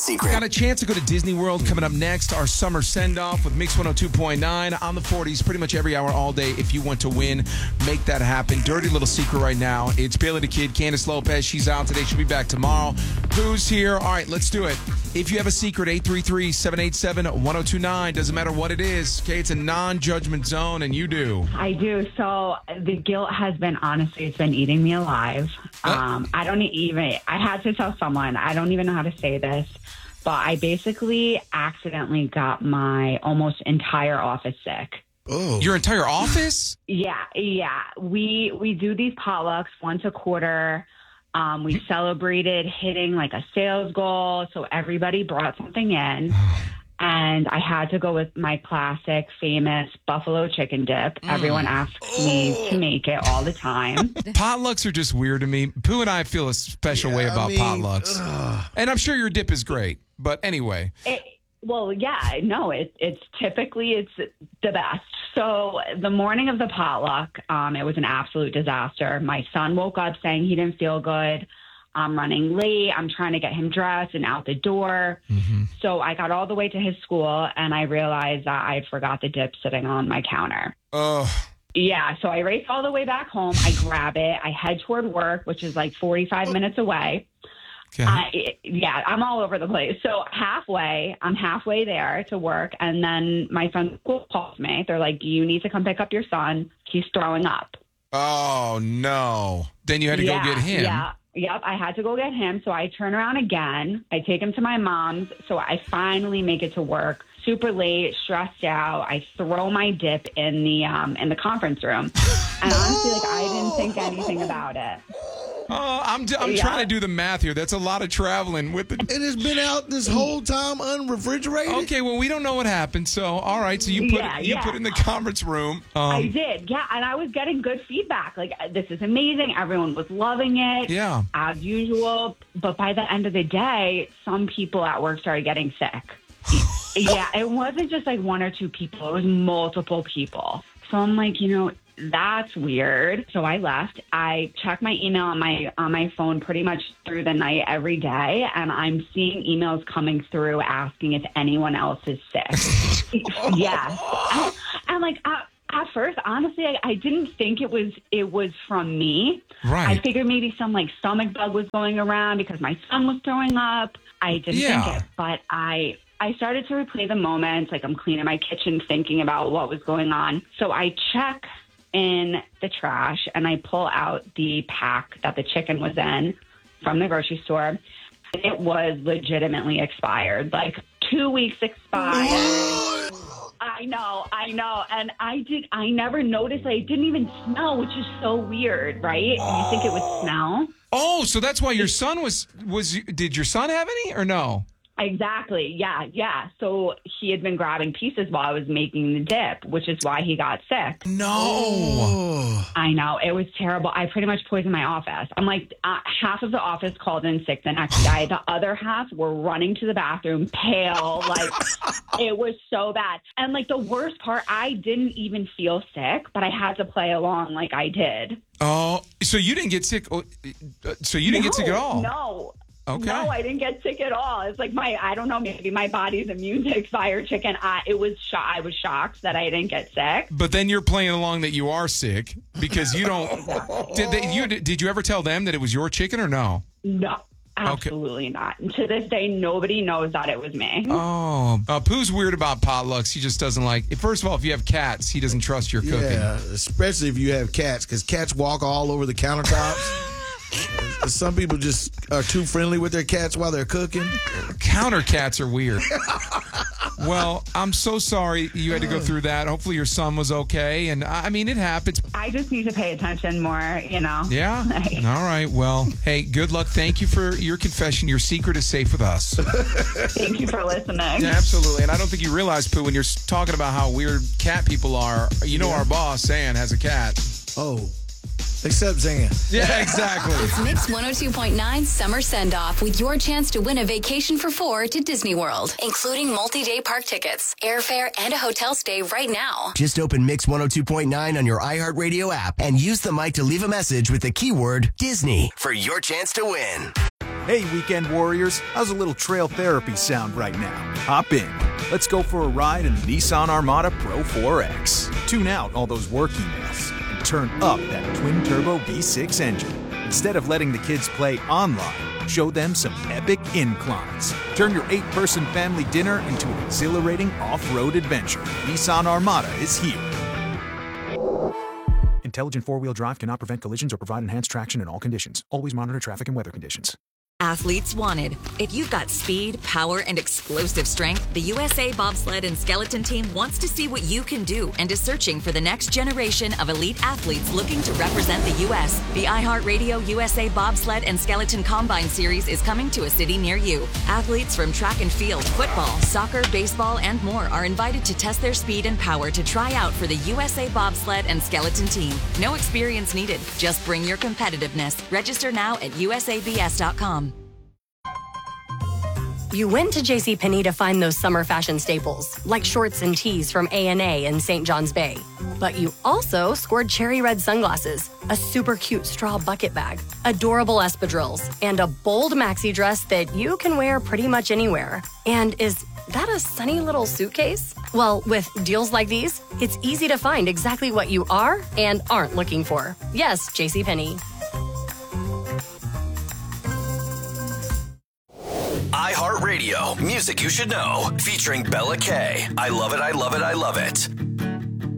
secret. Got a chance to go to Disney World coming up next. Our summer send-off with Mix 102.9 on the 40s pretty much every hour all day. If you want to win, make that happen. Dirty little secret right now. It's Bailey the Kid, Candace Lopez. She's out today. She'll be back tomorrow. Who's here? All right, let's do it. If you have a secret, 833-787-1029. Doesn't matter what it is. Okay, it's a non-judgment zone, and you do. I do. So the guilt has been, honestly, it's been eating me alive. I had to tell someone, I don't even know how to say this, but I basically accidentally got my almost entire office sick. Oh. Your entire office? Yeah. We do these potlucks once a quarter. We celebrated hitting like a sales goal, so everybody brought something in. And I had to go with my classic, famous buffalo chicken dip. Everyone asks me to make it all the time. Potlucks are just weird to me. Pooh and I feel a special way about potlucks. And I'm sure your dip is great. But anyway. It's typically the best. So the morning of the potluck, it was an absolute disaster. My son woke up saying he didn't feel good. I'm running late. I'm trying to get him dressed and out the door. Mm-hmm. So I got all the way to his school, and I realized that I forgot the dip sitting on my counter. Yeah, so I race all the way back home. I grab it. I head toward work, which is like 45 minutes away. Okay. I'm all over the place. So I'm halfway there to work, and then my friend school calls me. They're like, you need to come pick up your son. He's throwing up. Oh, no. Then you had to go get him. Yeah. Yep, I had to go get him. So I turn around again. I take him to my mom's. So I finally make it to work. Super late, stressed out. I throw my dip in the conference room. And honestly, I didn't think anything about it. I'm trying to do the math here. That's a lot of traveling with it. And it's been out this whole time unrefrigerated? Okay, well, we don't know what happened. So, all right. So you put it in the conference room. I did, yeah. And I was getting good feedback. Like, this is amazing. Everyone was loving it. Yeah. As usual. But by the end of the day, some people at work started getting sick. Yeah, it wasn't just like one or two people. It was multiple people. So I'm like, that's weird. So I left. I check my email on my phone pretty much through the night every day, and I'm seeing emails coming through asking if anyone else is sick. Yes. And at first, honestly, I didn't think it was from me. Right. I figured maybe some stomach bug was going around because my son was throwing up. I didn't think it, but I started to replay the moments. I'm cleaning my kitchen, thinking about what was going on. So I check in the trash, and I pull out the pack that the chicken was in from the grocery store. It was legitimately expired, 2 weeks expired. I know. And I never noticed. I didn't even smell, which is so weird, right? You think it would smell? Oh, so that's why your son did your son have any or no? Exactly. Yeah. So he had been grabbing pieces while I was making the dip, which is why he got sick. No. I know. It was terrible. I pretty much poisoned my office. I'm half of the office called in sick the next day. The other half were running to the bathroom, pale. It was so bad. And the worst part, I didn't even feel sick, but I had to play along like I did. Oh, so you didn't get sick? So you didn't get sick at all? No. Okay. No, I didn't get sick at all. It's I don't know, maybe my body's immune to expired chicken. I was shocked that I didn't get sick. But then you're playing along that you are sick because you don't. Exactly. Did you ever tell them that it was your chicken or no? No. Absolutely not. And to this day, nobody knows that it was me. Oh. Pooh's weird about potlucks. He just doesn't first of all, if you have cats, he doesn't trust your cooking. Yeah, especially if you have cats, because cats walk all over the countertops. Some people just are too friendly with their cats while they're cooking. Counter cats are weird. Well, I'm so sorry you had to go through that. Hopefully your son was okay. And, it happens. I just need to pay attention more, Yeah? All right. Well, hey, good luck. Thank you for your confession. Your secret is safe with us. Thank you for listening. Yeah, absolutely. And I don't think you realize, Pooh, when you're talking about how weird cat people are, our boss, Zan, has a cat. Oh. Except Zan. Yeah, exactly. It's Mix 102.9 Summer Send-Off with your chance to win a vacation for 4 to Disney World, including multi-day park tickets, airfare, and a hotel stay right now. Just open Mix 102.9 on your iHeartRadio app and use the mic to leave a message with the keyword Disney for your chance to win. Hey, weekend warriors, how's a little trail therapy sound right now? Hop in. Let's go for a ride in the Nissan Armada Pro 4X. Tune out all those work emails and turn up that twin-turbo V6 engine. Instead of letting the kids play online, show them some epic inclines. Turn your 8-person family dinner into an exhilarating off-road adventure. Nissan Armada is here. Intelligent four-wheel drive cannot prevent collisions or provide enhanced traction in all conditions. Always monitor traffic and weather conditions. Athletes wanted. If you've got speed, power, and explosive strength, the USA Bobsled and Skeleton Team wants to see what you can do and is searching for the next generation of elite athletes looking to represent the U.S. The iHeartRadio USA Bobsled and Skeleton Combine Series is coming to a city near you. Athletes from track and field, football, soccer, baseball, and more are invited to test their speed and power to try out for the USA Bobsled and Skeleton Team. No experience needed. Just bring your competitiveness. Register now at usabs.com. You went to JCPenney to find those summer fashion staples, like shorts and tees from A&A in St. John's Bay. But you also scored cherry red sunglasses, a super cute straw bucket bag, adorable espadrilles, and a bold maxi dress that you can wear pretty much anywhere. And is that a sunny little suitcase? Well, with deals like these, it's easy to find exactly what you are and aren't looking for. Yes, JCPenney. iHeartRadio, music you should know, featuring Bella K. I love it, I love it, I love it.